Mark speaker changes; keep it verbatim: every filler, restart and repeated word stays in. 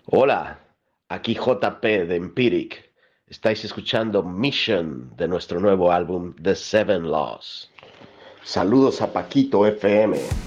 Speaker 1: Hola, aquí J P de Empiric. Estáis escuchando Mission de nuestro nuevo álbum The Seven Laws.
Speaker 2: Saludos a Paquito F M.